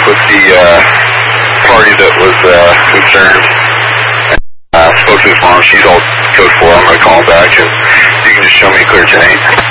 with the party that was concerned. Spoke to his mom. She's all code 4. I'm going to call him back, and you can just show me clear tonight.